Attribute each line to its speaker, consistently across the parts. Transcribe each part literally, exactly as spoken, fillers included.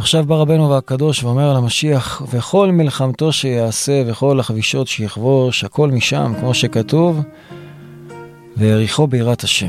Speaker 1: עכשיו בא רבנו והקדוש ואומר על המשיח, וכל מלחמתו שיעשה וכל החבישות שיכבוש, הכל משם, כמו שכתוב, והריחו ביראת השם.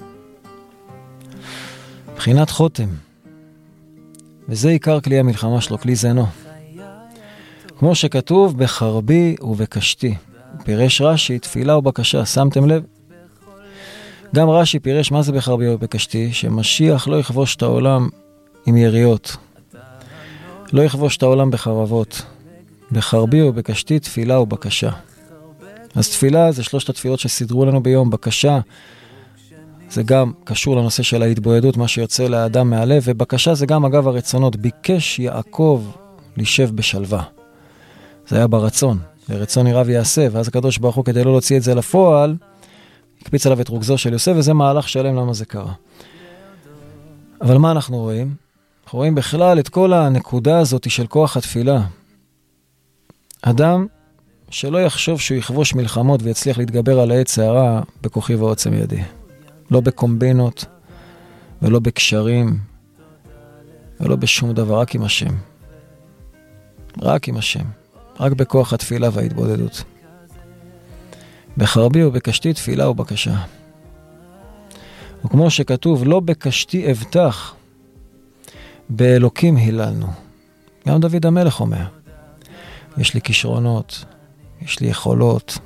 Speaker 1: בחינת חותם. וזה עיקר כלי המלחמה שלו, כלי זנו. כמו שכתוב, בחרבי ובקשתי. פירש רש"י, תפילה ובקשה, שמתם לב? גם רש"י פירש מה זה בחרבי ובקשתי, שמשיח לא יכבוש את העולם עם יריות. לא יכבוש את העולם בחרבות. בחרבי ובקשתי, תפילה ובקשה. אז תפילה זה שלושת התפילות שסידרו לנו ביום. בקשה זה גם קשור לנושא של ההתבודדות, מה שיוצא לאדם מהלב, ובקשה זה גם אגב הרצונות. ביקש יעקב לישב בשלווה. זה היה ברצון, ורצון ירב יעשה, ואז הקדוש ברוך הוא כדי לא להוציא את זה לפועל, הקפיץ עליו את רוגזו של יוסף, וזה מהלך שלם למה זה קרה. אבל מה אנחנו רואים? אנחנו רואים בכלל את כל הנקודה הזאת של כוח התפילה. אדם שלא יחשוב שהוא יכבוש מלחמות ויצליח להתגבר על העץ הרע בכוחי ועוצם ידי. לא בקומבינות, ולא בקשרים, ולא בשום דבר, רק עם השם. רק עם השם. רק בכוח התפילה וההתבודדות. בחרבי ובקשתי תפילה ובקשה. וכמו שכתוב, לא בקשתי אבטח, באלוקים היללנו. גם דוד המלך אומר, יש לי כישרונות, יש לי יכולות,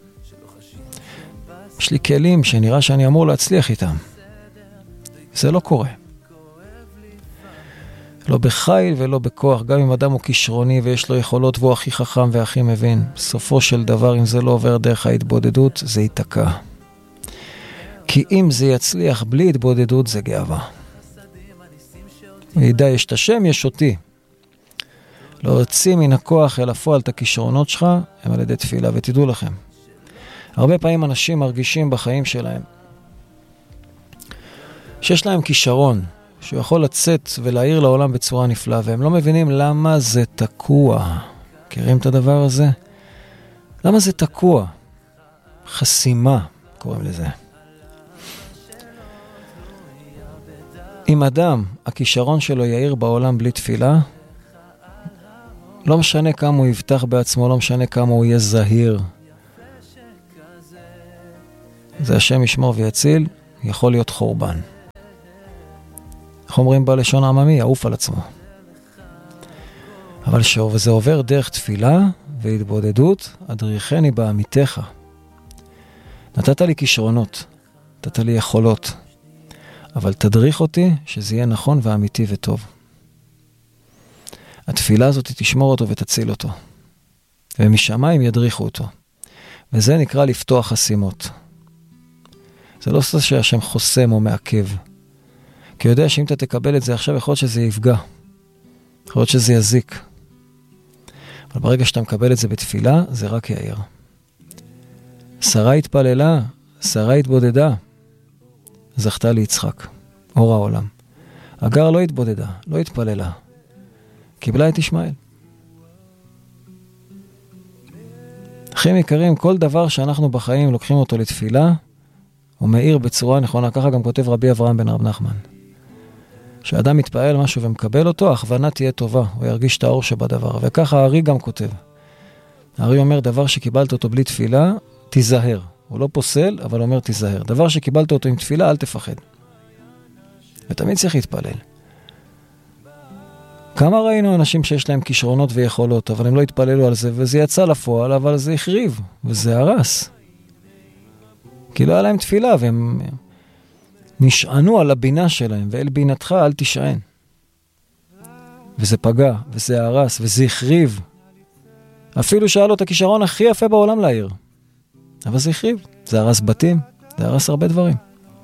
Speaker 1: יש לי כלים שנראה שאני אמור להצליח איתם. זה לא קורה. לא בחיל ולא בכוח, גם אם אדם הוא כישרוני ויש לו יכולות והוא הכי חכם והכי מבין. בסופו של דבר, אם זה לא עובר דרך ההתבודדות, זה ייתקע. כי אם זה יצליח בלי התבודדות, זה גאווה. וידע, יש את השם, יש אותי. להוציא מן הכוח אל הפועל את הכישרונות שלך, הם על ידי תפילה, ותדעו לכם. הרבה פעמים אנשים מרגישים בחיים שלהם, שיש להם כישרון, שהוא יכול לצאת ולהעיר לעולם בצורה נפלאה, והם לא מבינים למה זה תקוע. מכירים את הדבר הזה? למה זה תקוע? חסימה, קוראים לזה. אם אדם, הכישרון שלו יעיר בעולם בלי תפילה, לא משנה כמה הוא יבטח בעצמו, לא משנה כמה הוא יהיה זהיר. זה השם ישמור ויציל, יכול להיות חורבן. איך אומרים בלשון העממי? יעוף על עצמו. אבל שזה עובר דרך תפילה והתבודדות, אדריכני בעמיתך. נתת לי כישרונות, נתת לי יכולות, אבל תדריך אותי שזה יהיה נכון ואמיתי וטוב. התפילה הזאת תשמור אותו ותציל אותו. ומשמיים ידריכו אותו. וזה נקרא לפתוח חסימות. זה לא עושה שהשם חוסם או מעכב. כי יודע שאם אתה תקבל את זה עכשיו, יכול להיות שזה יפגע. יכול להיות שזה יזיק. אבל ברגע שאתה מקבל את זה בתפילה, זה רק יעיר. שרה התפללה, שרה התבודדה. זכתה ליצחק, אור העולם. אגר לא התבודדה, לא התפללה. קיבלה את ישמעאל. אחים יקרים, כל דבר שאנחנו בחיים לוקחים אותו לתפילה, הוא מאיר בצורה נכונה. ככה גם כותב רבי אברהם בן רב נחמן. כשאדם מתפעל משהו ומקבל אותו, ההכוונה תהיה טובה, הוא ירגיש את האור שבדבר. וככה הארי גם כותב. הארי אומר, דבר שקיבלת אותו בלי תפילה, תיזהר. הוא לא פוסל, אבל אומר תיזהר. דבר שקיבלת אותו עם תפילה, אל תפחד. ותמיד צריך להתפלל. כמה ראינו אנשים שיש להם כישרונות ויכולות, אבל הם לא התפללו על זה, וזה יצא לפועל, אבל זה החריב, וזה הרס. כי לא היה להם תפילה, והם נשענו על הבינה שלהם, ואל בינתך אל תשען. וזה פגע, וזה הרס, וזה החריב. אפילו שהיה לו את הכישרון הכי יפה בעולם לעיר. אבל זה החריב. זה הרס בתים, זה הרס הרבה דברים.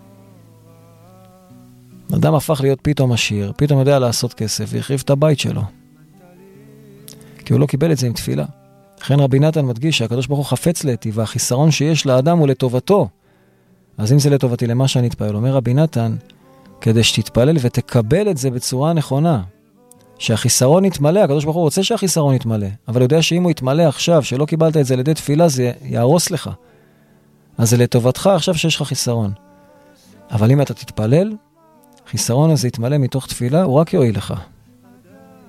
Speaker 1: אדם הפך להיות פתאום עשיר, פתאום יודע לעשות כסף, והחריב את הבית שלו. כי הוא לא קיבל את זה עם תפילה. לכן רבי נתן מדגיש שהקדוש ברוך הוא חפץ להיטיב, והחיסרון שיש לאדם הוא לטובתו. אז אם זה לטובתי, למה שאני אתפעל? אומר רבי נתן, כדי שתתפלל ותקבל את זה בצורה נכונה, שהחיסרון יתמלא, הקדוש ברוך הוא רוצה שהחיסרון יתמלא, אבל הוא יודע שאם הוא יתמלא עכשיו, שלא קיבלת את זה לידי תפילה, זה יהרוס לך. אז זה לטובתך עכשיו שיש לך חיסרון. אבל אם אתה תתפלל, חיסרון הזה יתמלא מתוך תפילה, הוא רק יועיל לך.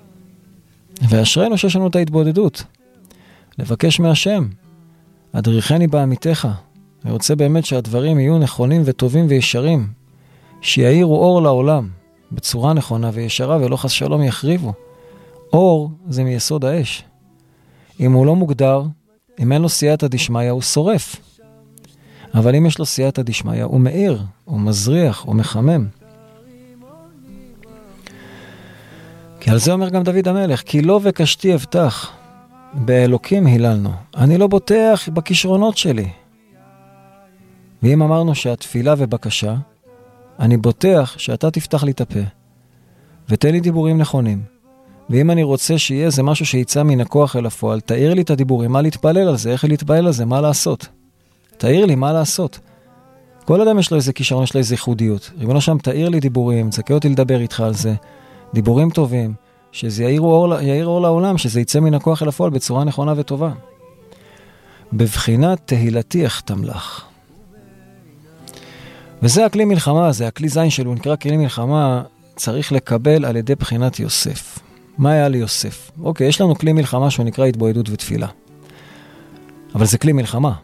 Speaker 1: ואשרינו שיש לנו את ההתבודדות. לבקש מהשם, אדריכני בעמיתך. אני רוצה באמת שהדברים יהיו נכונים וטובים וישרים. שיעירו אור לעולם בצורה נכונה וישרה ולא חס שלום יחריבו. אור זה מיסוד האש. אם הוא לא מוגדר, אם אין לו סייעתא דשמיא, הוא שורף. אבל אם יש לו סייעתא דשמיא, הוא מאיר, הוא מזריח, הוא מחמם. כי על זה אומר גם דוד המלך, כי לא וקשתי אבטח, באלוקים היללנו. אני לא בוטח בכישרונות שלי. ואם אמרנו שהתפילה ובקשה, אני בוטח שאתה תפתח לי את הפה, ותן לי דיבורים נכונים. ואם אני רוצה שיהיה זה משהו שיצא מן הכוח אל הפועל, תאיר לי את הדיבורים, מה להתפלל על זה, איך להתפלל על זה, מה לעשות. תאיר לי מה לעשות. כל אדם יש לו איזה כישרון, יש לו איזה ייחודיות. ריבונו שם, תאיר לי דיבורים, תזכה אותי לדבר איתך על זה. דיבורים טובים, שזה יאיר אור, יאיר אור לעולם, שזה יצא מן הכוח אל הפועל בצורה נכונה וטובה. בבחינת תהילתי אחתם לך. וזה הכלי מלחמה, זה הכלי זין שלו, נקרא כלי מלחמה, צריך לקבל על ידי בחינת יוסף. מה היה ליוסף? אוקיי, יש לנו כלי מלחמה שהוא נקרא התבודדות ותפילה. אבל זה כלי מלחמה.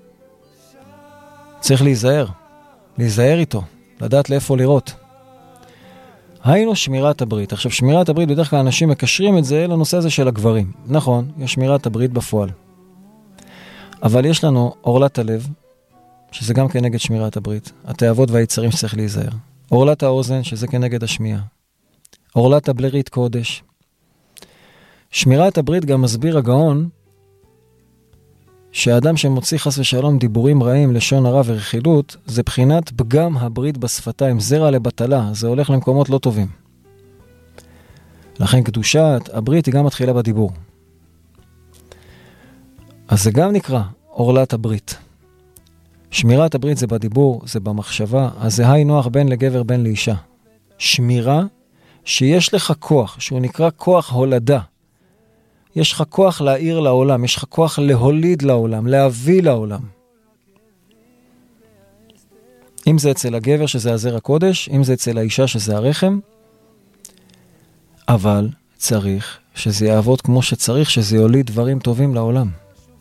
Speaker 1: צריך להיזהר, להיזהר איתו, לדעת לאיפה לראות. היינו שמירת הברית. עכשיו, שמירת הברית, בדרך כלל אנשים מקשרים את זה לנושא הזה של הגברים. נכון, יש שמירת הברית בפועל. אבל יש לנו אורלת הלב, שזה גם כנגד שמירת הברית. התאוות והיצרים שצריך להיזהר. אורלת האוזן, שזה כנגד השמיעה. אורלת הבלרית קודש. שמירת הברית גם מסביר הגאון, שהאדם שמוציא חס ושלום דיבורים רעים, לשון הרע ורכילות, זה בחינת פגם הברית בשפתיים, זרע לבטלה, זה הולך למקומות לא טובים. לכן קדושת הברית היא גם מתחילה בדיבור. אז זה גם נקרא אורלת הברית. שמירת הברית זה בדיבור, זה במחשבה, אז זה היי נוח בין לגבר בין לאישה. שמירה שיש לך כוח, שהוא נקרא כוח הולדה. יש לך כוח להעיר לעולם, יש לך כוח להוליד לעולם, להביא לעולם. אם זה אצל הגבר שזה הזרע הקודש, אם זה אצל האישה שזה הרחם, אבל צריך שזה יעבוד כמו שצריך, שזה יוליד דברים טובים לעולם.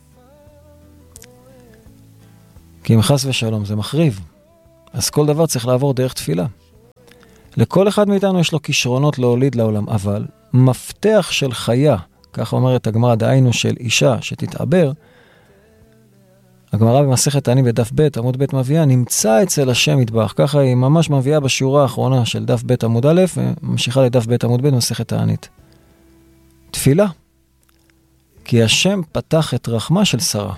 Speaker 1: כי אם חס ושלום זה מחריב, אז כל דבר צריך לעבור דרך תפילה. לכל אחד מאיתנו יש לו כישרונות להוליד לעולם, אבל מפתח של חיה, כך אומרת הגמרא, דהיינו של אישה שתתעבר, הגמרא במסכת תענית בדף ב' עמוד ב' מביאה, נמצא אצל השם יתברך. ככה היא ממש מביאה בשיעורה האחרונה של דף ב' עמוד א', וממשיכה לדף ב' עמוד ב' מסכת תענית. תפילה. כי השם פתח את רחמה של שרה.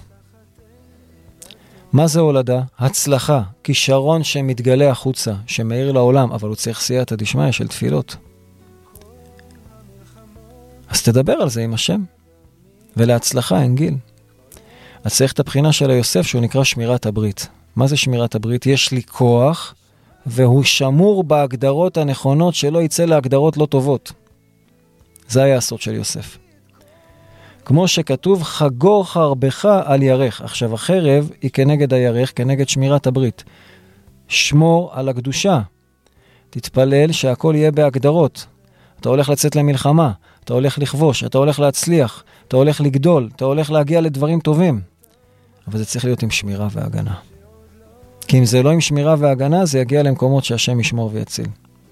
Speaker 1: מה זה הולדה? הצלחה, כישרון שמתגלה החוצה, שמאיר לעולם, אבל הוא צריך סייעתא דשמיא של תפילות. אז תדבר על זה עם השם, ולהצלחה אין גיל. אז צריך את הבחינה של היוסף שהוא נקרא שמירת הברית. מה זה שמירת הברית? יש לי כוח, והוא שמור בהגדרות הנכונות שלא יצא להגדרות לא טובות. זה היה הסוד של יוסף. כמו שכתוב, חגור חרבך על ירך. עכשיו החרב היא כנגד הירך, כנגד שמירת הברית. שמור על הקדושה. תתפלל שהכל יהיה בהגדרות. אתה הולך לצאת למלחמה, אתה הולך לכבוש, אתה הולך להצליח, אתה הולך לגדול, אתה הולך להגיע לדברים טובים. אבל זה צריך להיות עם שמירה והגנה. כי אם זה לא עם שמירה והגנה, זה יגיע למקומות שהשם ישמור ויציל.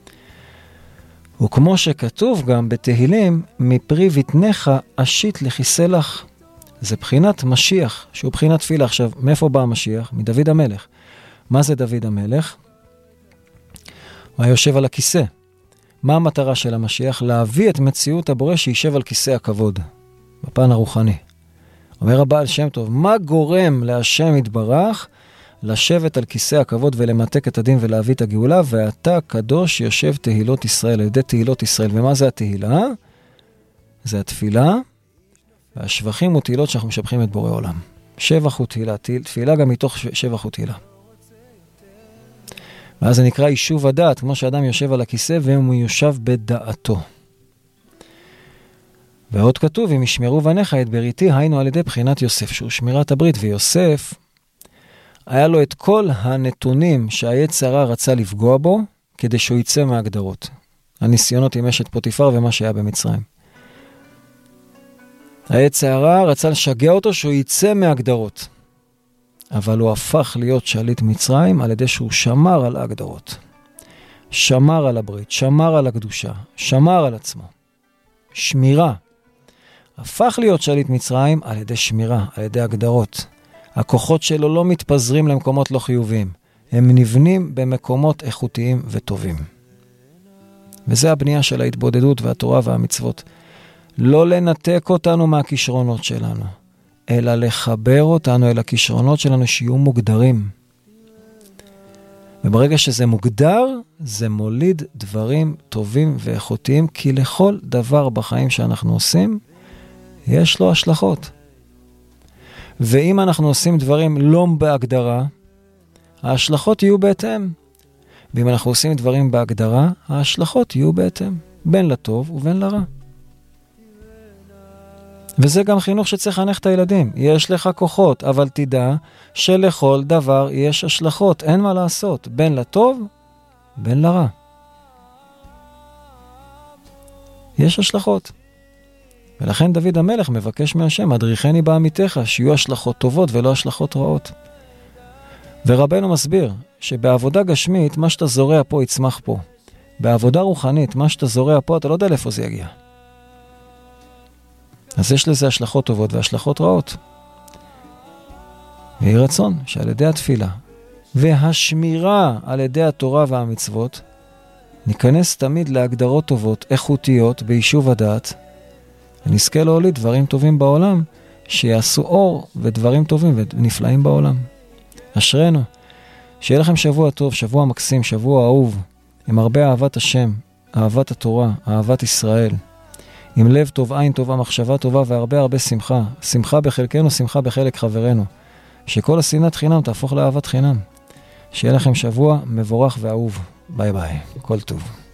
Speaker 1: וכמו שכתוב גם בתהילים, מפרי בטנך אשית לכיסא לך. זה בחינת משיח, שהוא בחינת תפילה. עכשיו, מאיפה בא המשיח? מדוד המלך. מה זה דוד המלך? הוא היה יושב על הכיסא. מה המטרה של המשיח? להביא את מציאות הבורא שישב על כיסא הכבוד, בפן הרוחני. אומר הבעל שם טוב, מה גורם להשם יתברך לשבת על כיסא הכבוד ולמתק את הדין ולהביא את הגאולה? ואתה קדוש יושב תהילות ישראל, על ידי תהילות ישראל. ומה זה התהילה? זה התפילה, והשבחים ותהילות שאנחנו משבחים את בורא עולם. שבח הוא תהילה, תפילה גם מתוך שבח הוא תהילה. ואז זה נקרא יישוב הדעת, כמו שאדם יושב על הכיסא והוא יושב בדעתו. ועוד כתוב, אם ישמרו בניך את בריתי, היינו על ידי בחינת יוסף, שהוא שמירת הברית. ויוסף, היה לו את כל הנתונים שהיצר הרע רצה לפגוע בו, כדי שהוא יצא מההגדרות. הניסיונות עם אשת פוטיפר ומה שהיה במצרים. היצר הרע רצה לשגע אותו שהוא יצא מהגדרות. אבל הוא הפך להיות שליט מצרים על ידי שהוא שמר על ההגדרות. שמר על הברית, שמר על הקדושה, שמר על עצמו. שמירה. הפך להיות שליט מצרים על ידי שמירה, על ידי הגדרות. הכוחות שלו לא מתפזרים למקומות לא חיוביים. הם נבנים במקומות איכותיים וטובים. וזה הבנייה של ההתבודדות והתורה והמצוות. לא לנתק אותנו מהכישרונות שלנו, אלא לחבר אותנו אל הכישרונות שלנו שיהיו מוגדרים. וברגע שזה מוגדר, זה מוליד דברים טובים ואיכותיים, כי לכל דבר בחיים שאנחנו עושים, יש לו השלכות. ואם אנחנו עושים דברים לא בהגדרה, ההשלכות יהיו בהתאם. ואם אנחנו עושים דברים בהגדרה, ההשלכות יהיו בהתאם, בין לטוב ובין לרע. וזה גם חינוך שצריך לחנך את הילדים. יש לך כוחות, אבל תדע שלכל דבר יש השלכות. אין מה לעשות, בין לטוב, בין לרע. יש השלכות. ולכן דוד המלך מבקש מהשם, הדריכני בעמיתך, שיהיו השלכות טובות ולא השלכות רעות. ורבנו מסביר שבעבודה גשמית, מה שאתה זורע פה יצמח פה. בעבודה רוחנית, מה שאתה זורע פה, אתה לא יודע לאיפה זה יגיע. אז יש לזה השלכות טובות והשלכות רעות. ויהי רצון שעל ידי התפילה והשמירה על ידי התורה והמצוות, ניכנס תמיד להגדרות טובות, איכותיות, ביישוב הדעת, ונזכה להוליד דברים טובים בעולם, שיעשו אור ודברים טובים ונפלאים בעולם. אשרנו, שיהיה לכם שבוע טוב, שבוע מקסים, שבוע אהוב, עם הרבה אהבת השם, אהבת התורה, אהבת ישראל, עם לב טוב, עין טובה, מחשבה טובה והרבה הרבה שמחה. שמחה בחלקנו, שמחה בחלק חברנו. שכל השנאת חינם תהפוך לאהבת חינם. שיהיה לכם שבוע מבורך ואהוב. ביי ביי. כל טוב.